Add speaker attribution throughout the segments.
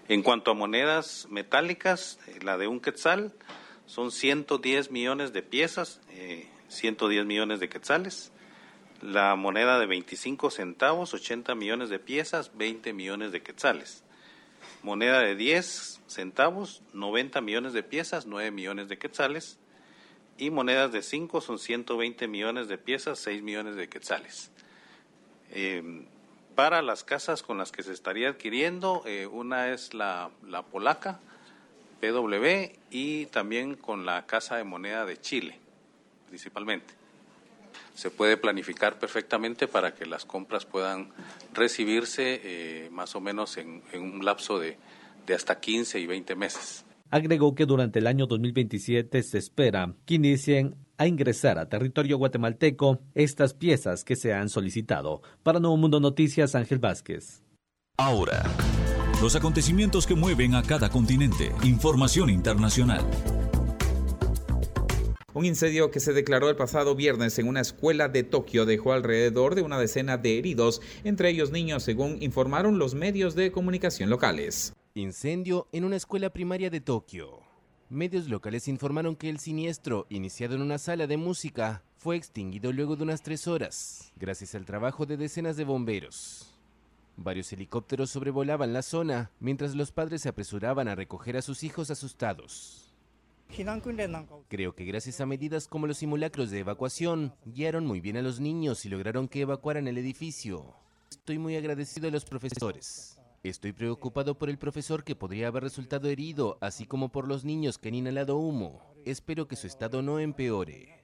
Speaker 1: En cuanto a monedas metálicas, la de un quetzal son 110 millones de piezas, 110 millones de quetzales. La moneda de 25 centavos, 80 millones de piezas, 20 millones de quetzales. Moneda de 10 centavos, 90 millones de piezas, 9 millones de quetzales. Y monedas de 5 son 120 millones de piezas, 6 millones de quetzales. Para las casas con las que se estaría adquiriendo, una es la polaca, PW, y también con la Casa de Moneda de Chile, principalmente. Se puede planificar perfectamente para que las compras puedan recibirse más o menos en un lapso de hasta 15 y 20 meses.
Speaker 2: Agregó que durante el año 2027 se espera que inicien a ingresar a territorio guatemalteco estas piezas que se han solicitado. Para Nuevo Mundo Noticias, Ángel Vázquez.
Speaker 3: Ahora, los acontecimientos que mueven a cada continente. Información internacional.
Speaker 4: Un incendio que se declaró el pasado viernes en una escuela de Tokio dejó alrededor de una decena de heridos, entre ellos niños, según informaron los medios de comunicación locales.
Speaker 5: Incendio en una escuela primaria de Tokio. Medios locales informaron que el siniestro, iniciado en una sala de música, fue extinguido luego de unas 3 horas, gracias al trabajo de decenas de bomberos. Varios helicópteros sobrevolaban la zona, mientras los padres se apresuraban a recoger a sus hijos asustados. Creo que gracias a medidas como los simulacros de evacuación, guiaron muy bien a los niños y lograron que evacuaran el edificio. Estoy muy agradecido a los profesores. Estoy preocupado por el profesor que podría haber resultado herido, así como por los niños que han inhalado humo. Espero que su estado no empeore.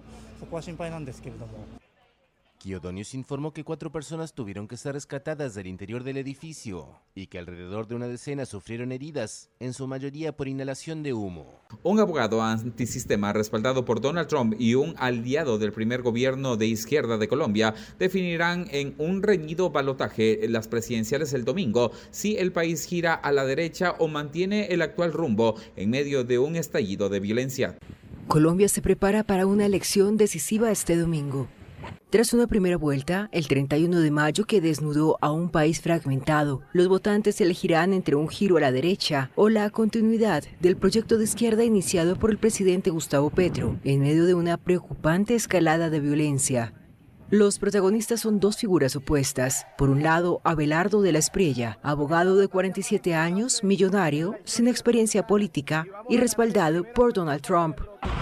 Speaker 5: Kyodo News informó que 4 personas tuvieron que ser rescatadas del interior del edificio y que alrededor de una decena sufrieron heridas, en su mayoría por inhalación de humo.
Speaker 4: Un abogado antisistema respaldado por Donald Trump y un aliado del primer gobierno de izquierda de Colombia definirán en un reñido balotaje las presidenciales el domingo si el país gira a la derecha o mantiene el actual rumbo en medio de un estallido de violencia.
Speaker 6: Colombia se prepara para una elección decisiva este domingo. Tras una primera vuelta, el 31 de mayo que desnudó a un país fragmentado, los votantes elegirán entre un giro a la derecha o la continuidad del proyecto de izquierda iniciado por el presidente Gustavo Petro, en medio de una preocupante escalada de violencia. Los protagonistas son 2 figuras opuestas. Por un lado, Abelardo de la Espriella, abogado de 47 años, millonario, sin experiencia política y respaldado por Donald Trump.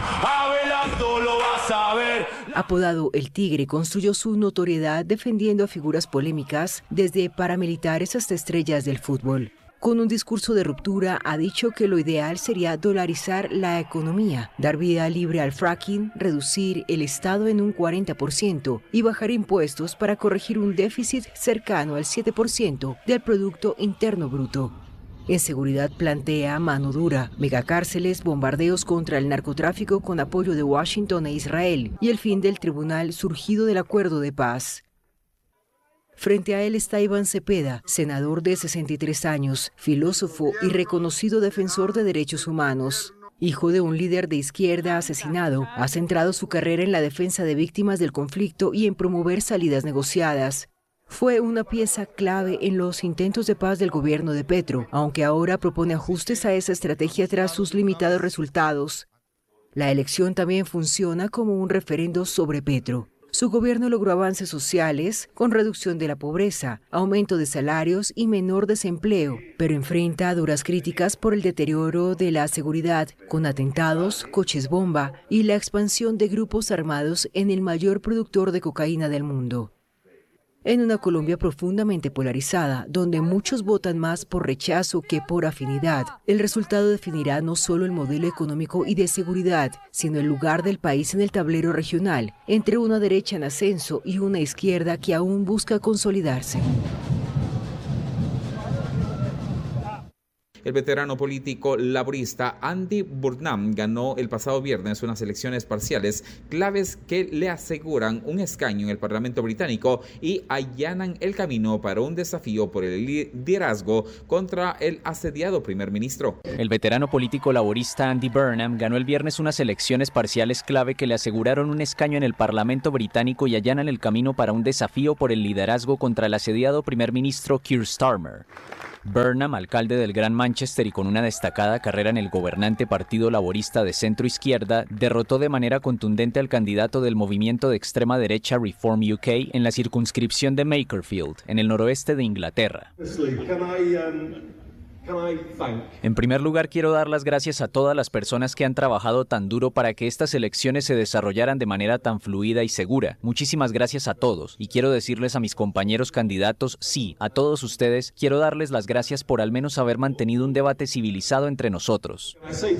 Speaker 7: Abelardo lo vas a ver.
Speaker 6: Apodado El Tigre, construyó su notoriedad defendiendo a figuras polémicas, desde paramilitares hasta estrellas del fútbol. Con un discurso de ruptura, ha dicho que lo ideal sería dolarizar la economía, dar vida libre al fracking, reducir el Estado en un 40% y bajar impuestos para corregir un déficit cercano al 7% del Producto Interno Bruto. En seguridad plantea mano dura, megacárceles, bombardeos contra el narcotráfico con apoyo de Washington e Israel y el fin del tribunal surgido del acuerdo de paz. Frente a él está Iván Cepeda, senador de 63 años, filósofo y reconocido defensor de derechos humanos. Hijo de un líder de izquierda asesinado, ha centrado su carrera en la defensa de víctimas del conflicto y en promover salidas negociadas. Fue una pieza clave en los intentos de paz del gobierno de Petro, aunque ahora propone ajustes a esa estrategia tras sus limitados resultados. La elección también funciona como un referendo sobre Petro. Su gobierno logró avances sociales con reducción de la pobreza, aumento de salarios y menor desempleo, pero enfrenta duras críticas por el deterioro de la seguridad, con atentados, coches bomba y la expansión de grupos armados en el mayor productor de cocaína del mundo. En una Colombia profundamente polarizada, donde muchos votan más por rechazo que por afinidad, el resultado definirá no solo el modelo económico y de seguridad, sino el lugar del país en el tablero regional, entre una derecha en ascenso y una izquierda que aún busca consolidarse.
Speaker 4: El veterano político laborista Andy Burnham ganó el pasado viernes unas elecciones parciales claves que le aseguran un escaño en el Parlamento británico y allanan el camino para un desafío por el liderazgo contra el asediado primer ministro.
Speaker 8: El veterano político laborista Andy Burnham ganó el viernes unas elecciones parciales clave que le aseguraron un escaño en el Parlamento británico y allanan el camino para un desafío por el liderazgo contra el asediado primer ministro Keir Starmer. Burnham, alcalde del Gran Manchester y con una destacada carrera en el gobernante Partido Laborista de centro-izquierda, derrotó de manera contundente al candidato del movimiento de extrema derecha Reform UK en la circunscripción de Makerfield, en el noroeste de Inglaterra. En primer lugar, quiero dar las gracias a todas las personas que han trabajado tan duro para que estas elecciones se desarrollaran de manera tan fluida y segura. Muchísimas gracias a todos. Y quiero decirles a mis compañeros candidatos, sí, a todos ustedes, quiero darles las gracias por al menos haber mantenido un debate civilizado entre nosotros.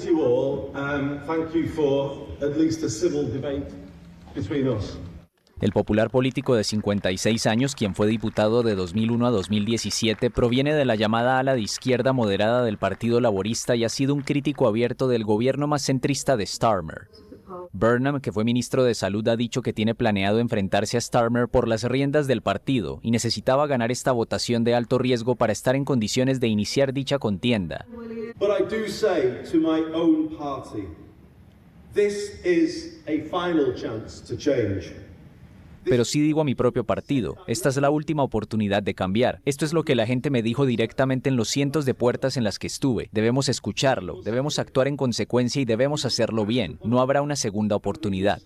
Speaker 8: El popular político de 56 años, quien fue diputado de 2001 a 2017, proviene de la llamada ala de izquierda moderada del Partido Laborista y ha sido un crítico abierto del gobierno más centrista de Starmer. Burnham, que fue ministro de Salud, ha dicho que tiene planeado enfrentarse a Starmer por las riendas del partido y necesitaba ganar esta votación de alto riesgo para estar en condiciones de iniciar dicha contienda.
Speaker 9: But I do say to my own party, this is a final chance to change.
Speaker 8: Pero sí digo a mi propio partido, esta es la última oportunidad de cambiar. Esto es lo que la gente me dijo directamente en los cientos de puertas en las que estuve. Debemos escucharlo, debemos actuar en consecuencia y debemos hacerlo bien. No habrá una segunda oportunidad.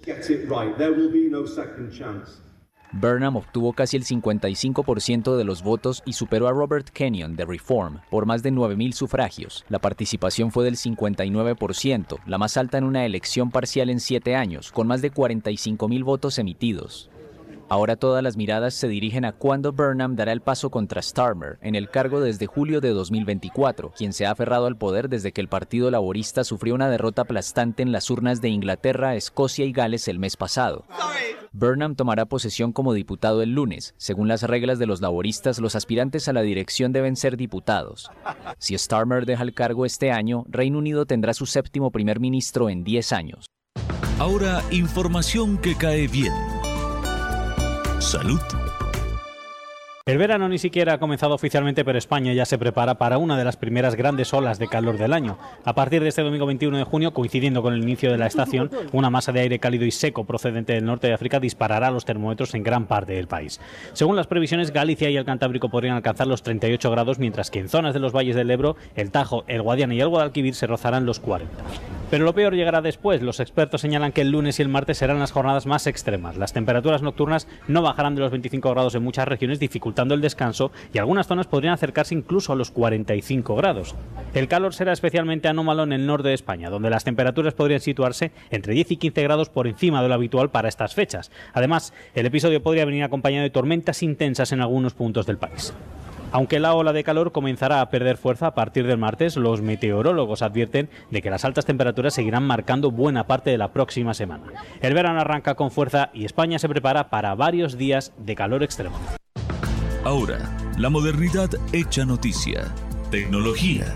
Speaker 8: Burnham obtuvo casi el 55% de los votos y superó a Robert Kenyon de Reform por más de 9,000 sufragios. La participación fue del 59%, la más alta en una elección parcial en 7 años, con más de 45,000 votos emitidos. Ahora todas las miradas se dirigen a cuándo Burnham dará el paso contra Starmer, en el cargo desde julio de 2024, quien se ha aferrado al poder desde que el Partido Laborista sufrió una derrota aplastante en las urnas de Inglaterra, Escocia y Gales el mes pasado. Burnham tomará posesión como diputado el lunes. Según las reglas de los laboristas, los aspirantes a la dirección deben ser diputados. Si Starmer deja el cargo este año, Reino Unido tendrá su 7º primer ministro en 10 años.
Speaker 3: Ahora, información que cae bien. Salud.
Speaker 10: El verano ni siquiera ha comenzado oficialmente, pero España ya se prepara para una de las primeras grandes olas de calor del año. A partir de este domingo 21 de junio, coincidiendo con el inicio de la estación, una masa de aire cálido y seco procedente del norte de África disparará los termómetros en gran parte del país. Según las previsiones, Galicia y el Cantábrico podrían alcanzar los 38 grados, mientras que en zonas de los valles del Ebro, el Tajo, el Guadiana y el Guadalquivir se rozarán los 40. Pero lo peor llegará después. Los expertos señalan que el lunes y el martes serán las jornadas más extremas. Las temperaturas nocturnas no bajarán de los 25 grados en muchas regiones, dificultando el descanso, y algunas zonas podrían acercarse incluso a los 45 grados. El calor será especialmente anómalo en el norte de España, donde las temperaturas podrían situarse entre 10 y 15 grados por encima de lo habitual para estas fechas. Además, el episodio podría venir acompañado de tormentas intensas en algunos puntos del país. Aunque la ola de calor comenzará a perder fuerza a partir del martes, los meteorólogos advierten de que las altas temperaturas seguirán marcando buena parte de la próxima semana. El verano arranca con fuerza y España se prepara para varios días de calor extremo.
Speaker 3: Ahora, la modernidad hecha noticia. Tecnología.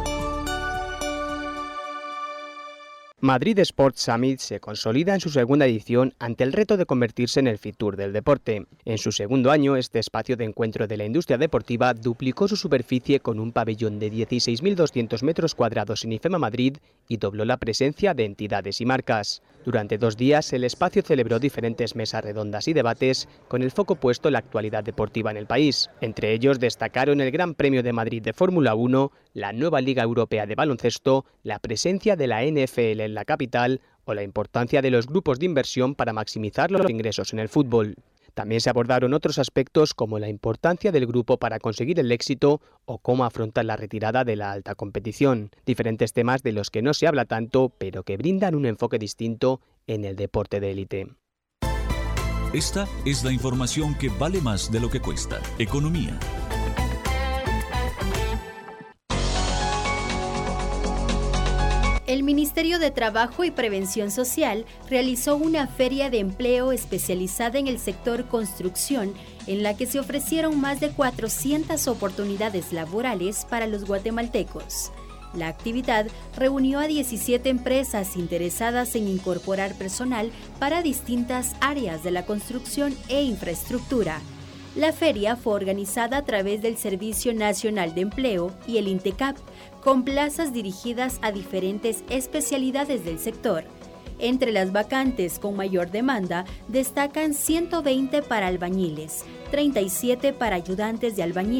Speaker 11: Madrid Sports Summit se consolida en su segunda edición ante el reto de convertirse en el Fitur del deporte. En su segundo año, este espacio de encuentro de la industria deportiva duplicó su superficie con un pabellón de 16.200 metros cuadrados en IFEMA Madrid y dobló la presencia de entidades y marcas. Durante 2 días, el espacio celebró diferentes mesas redondas y debates con el foco puesto en la actualidad deportiva en el país. Entre ellos destacaron el Gran Premio de Madrid de Fórmula 1, la nueva Liga Europea de Baloncesto, la presencia de la NFL en la capital o la importancia de los grupos de inversión para maximizar los ingresos en el fútbol. También se abordaron otros aspectos como la importancia del grupo para conseguir el éxito o cómo afrontar la retirada de la alta competición. Diferentes temas de los que no se habla tanto, pero que brindan un enfoque distinto en el deporte de élite.
Speaker 3: Esta es la información que vale más de lo que cuesta. Economía.
Speaker 12: El Ministerio de Trabajo y Prevención Social realizó una feria de empleo especializada en el sector construcción, en la que se ofrecieron más de 400 oportunidades laborales para los guatemaltecos. La actividad reunió a 17 empresas interesadas en incorporar personal para distintas áreas de la construcción e infraestructura. La feria fue organizada a través del Servicio Nacional de Empleo y el INTECAP, con plazas dirigidas a diferentes especialidades del sector. Entre las vacantes con mayor demanda destacan 120 para albañiles, 37 para ayudantes de albañil,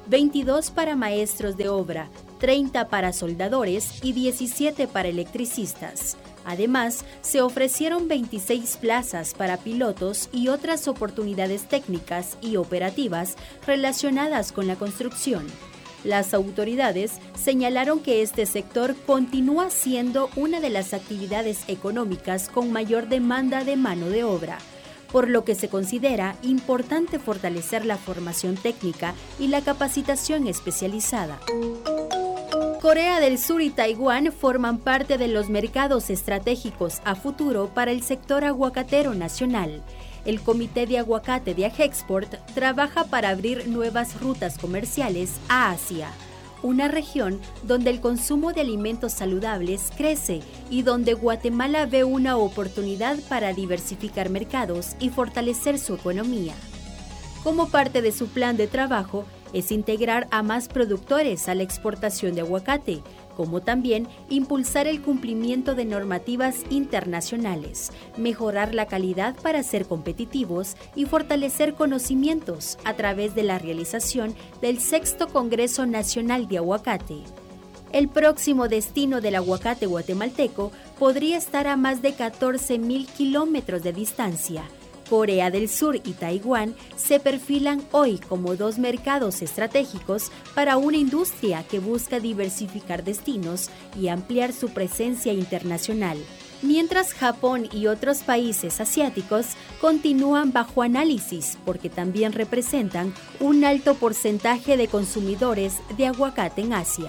Speaker 12: 22 para maestros de obra, 30 para soldadores y 17 para electricistas. Además, se ofrecieron 26 plazas para pilotos y otras oportunidades técnicas y operativas relacionadas con la construcción. Las autoridades señalaron que este sector continúa siendo una de las actividades económicas con mayor demanda de mano de obra, por lo que se considera importante fortalecer la formación técnica y la capacitación especializada. Corea del Sur y Taiwán forman parte de los mercados estratégicos a futuro para el sector aguacatero nacional. El Comité de Aguacate de Agexport trabaja para abrir nuevas rutas comerciales a Asia, una región donde el consumo de alimentos saludables crece y donde Guatemala ve una oportunidad para diversificar mercados y fortalecer su economía. Como parte de su plan de trabajo, es integrar a más productores a la exportación de aguacate, como también impulsar el cumplimiento de normativas internacionales, mejorar la calidad para ser competitivos y fortalecer conocimientos a través de la realización del 6º Congreso Nacional de Aguacate. El próximo destino del aguacate guatemalteco podría estar a más de 14.000 kilómetros de distancia. Corea del Sur y Taiwán se perfilan hoy como dos mercados estratégicos para una industria que busca diversificar destinos y ampliar su presencia internacional, mientras Japón y otros países asiáticos continúan bajo análisis porque también representan un alto porcentaje de consumidores de aguacate en Asia.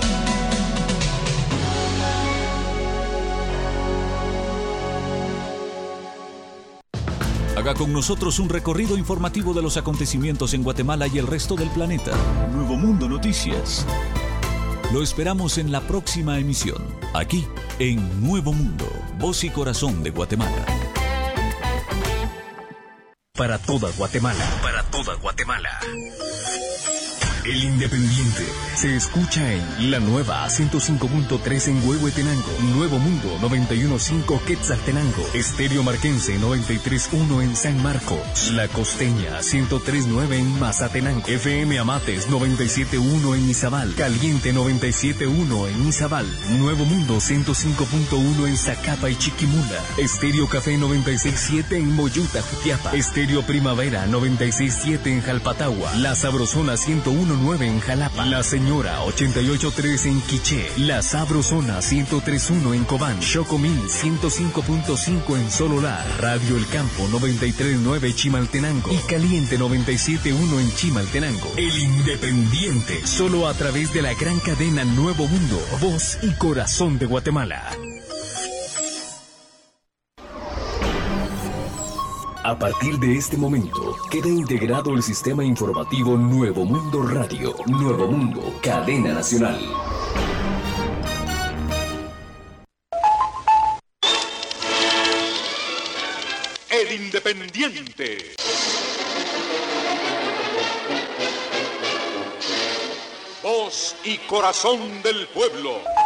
Speaker 3: Haga con nosotros un recorrido informativo de los acontecimientos en Guatemala y el resto del planeta. Nuevo Mundo Noticias. Lo esperamos en la próxima emisión, aquí en Nuevo Mundo, voz y corazón de Guatemala.
Speaker 13: Para toda Guatemala. Para toda Guatemala. El Independiente se escucha en la nueva 105.3 en Huehuetenango, Nuevo Mundo 91.5 Quetzaltenango, Estéreo Marquense 93.1 en San Marcos, La Costeña 103.9 en Mazatenango, FM Amates 97.1 en Izabal, Caliente 97.1 en Izabal, Nuevo Mundo 105.1 en Zacapa y Chiquimula, Estéreo Café 96.7 en Moyuta, Jutiapa, Estéreo Primavera 96.7 en Jalpatagua, La Sabrosona 101.9 en Jalapa, La Señora 88.3 en Quiché, La Sabrosona 103.1 en Cobán, Chocomil 105.5 en Sololá, Radio El Campo 93.9 Chimaltenango y Caliente 97.1 en Chimaltenango. El Independiente, solo a través de la gran cadena Nuevo Mundo, voz y corazón de Guatemala. A partir de este momento, queda integrado el sistema informativo Nuevo Mundo Radio. Nuevo Mundo, cadena nacional.
Speaker 14: El Independiente. Voz y corazón del pueblo.